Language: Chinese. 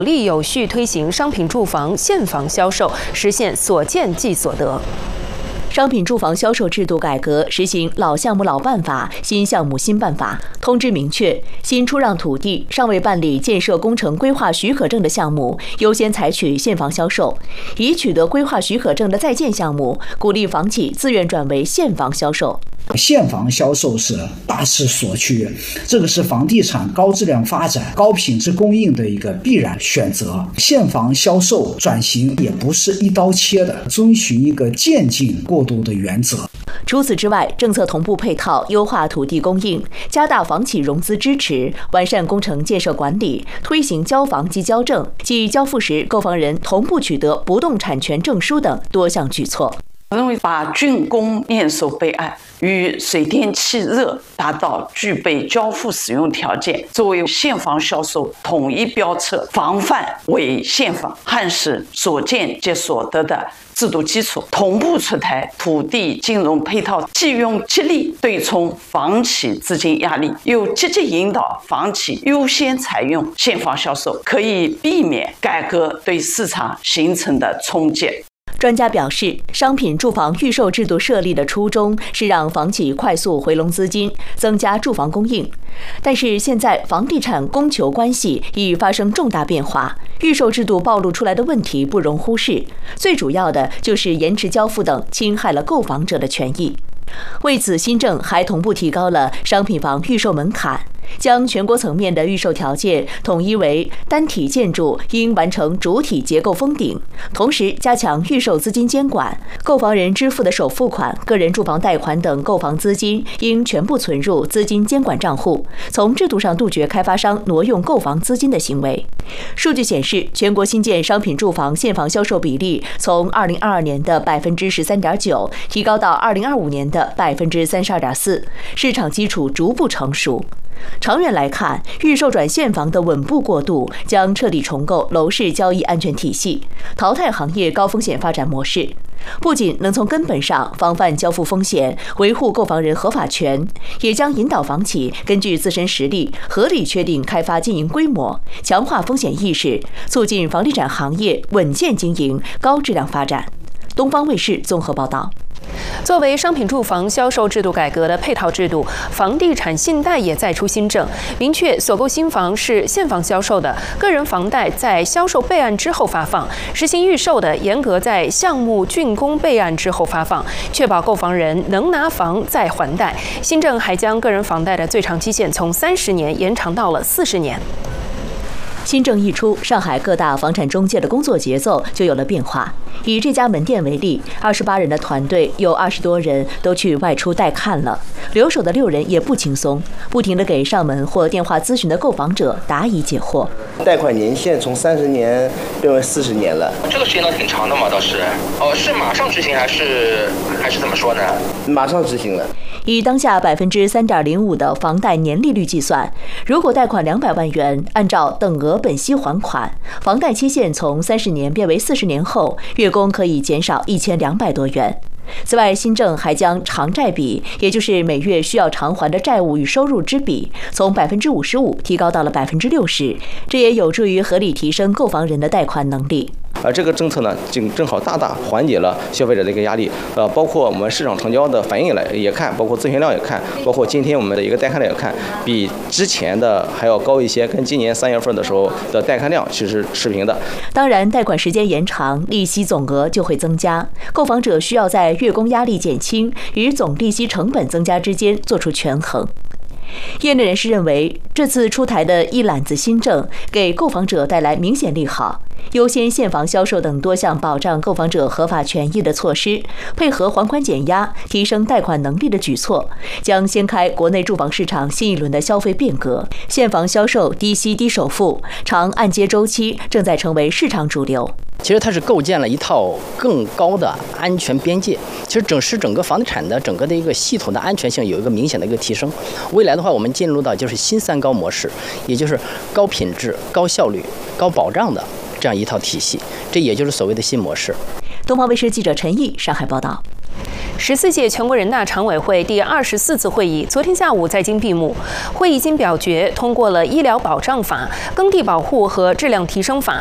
力有序推行商品住房现房销售，实现所见即所得。 商品住房销售制度改革实行老项目老办法、新项目新办法。通知明确，新出让土地尚未办理建设工程规划许可证的项目，优先采取现房销售；已取得规划许可证的在建项目，鼓励房企自愿转为现房销售。 现房销售是大势所趋，这个是房地产高质量发展、高品质供应的一个必然选择。现房销售转型也不是一刀切的，遵循一个渐进过渡的原则。 除此之外，政策同步配套，优化土地供应，加大房企融资支持，完善工程建设管理，推行交房及交证，即交付时购房人同步取得不动产权证书等多项举措。 我认为把竣工验收备案与水电气热达到具备交付使用条件，作为现房销售统一标册、房范为现房，夯实所见即所得的制度基础，同步出台土地金融配套，既用激励对冲房企资金压力，又积极引导房企优先采用现房销售，可以避免改革对市场形成的冲击。 专家表示，商品住房预售制度设立的初衷是让房企快速回笼资金，增加住房供应。但是现在房地产供求关系已发生重大变化，预售制度暴露出来的问题不容忽视，最主要的就是延迟交付等侵害了购房者的权益。为此，新政还同步提高了商品房预售门槛，将全国层面的预售条件统一为单体建筑应完成主体结构封顶，同时加强预售资金监管，购房人支付的首付款、个人住房贷款等购房资金应全部存入资金监管账户，从制度上杜绝开发商挪用购房资金的行为。数据显示，全国新建商品住房现房销售比例从2022年的13.9%提高到2025年的32.4%，市场基础逐步成熟。长远来看，预售转现房的稳步过渡将彻底重构楼市交易安全体系，淘汰行业高风险发展模式，不仅能从根本上防范交付风险，维护购房人合法权，也将引导房企根据自身实力合理确定开发经营规模，强化风险意识，促进房地产行业稳健经营、高质量发展。东方卫视综合报道。 作为商品住房销售制度改革的配套制度，房地产信贷也再出新政，明确所购新房是现房销售的，个人房贷在销售备案之后发放；实行预售的，严格在项目竣工备案之后发放，确保购房人能拿房再还贷。新政还将个人房贷的最长期限从30年延长到了40年。 新政一出，上海各大房产中介的工作节奏就有了变化。以这家门店为例，28人的团队有20多人都去外出带看了，留守的6人也不轻松，不停地给上门或电话咨询的购房者答疑解惑。 贷款年限从30年变为40年了， 这个时间倒挺长的嘛，倒是。是马上执行还是怎么说呢？ 马上执行了。 以当下3.05%的房贷年利率计算，如果贷款200万元，按照等额本息还款，房贷期限从30年变为40年后，月供可以减少1200多元。此外，新政还将偿债比，也就是每月需要偿还的债务与收入之比，从55%提高到了60%，这也有助于合理提升购房人的贷款能力。 这个政策呢，正好大大缓解了消费者的一个压力。包括我们市场成交的反应也看，包括咨询量也看，包括今天我们的一个带看量也看，比之前的还要高一些，跟今年3月份的时候的带看量其实持平的。 当然，贷款时间延长，利息总额就会增加，购房者需要在月供压力减轻与总利息成本增加之间做出权衡。业内人士认为，这次出台的一揽子新政给购房者带来明显利好，优先现房销售等多项保障购房者合法权益的措施，配合还款减压、提升贷款能力的举措，将掀开国内住房市场新一轮的消费变革。现房销售低息低首付、长按揭周期正在成为市场主流。 其实它是构建了一套更高的安全边界，其实整个房地产的整个的一个系统的安全性有一个明显的一个提升。未来的话，我们进入到就是新3高模式，也就是高品质、高效率、高保障的这样一套体系，这也就是所谓的新模式。 东方卫视记者陈毅上海报道。 14届全国人大常委会第24次会议昨天下午在京闭幕。会议经表决通过了《医疗保障法》、《耕地保护和质量提升法》、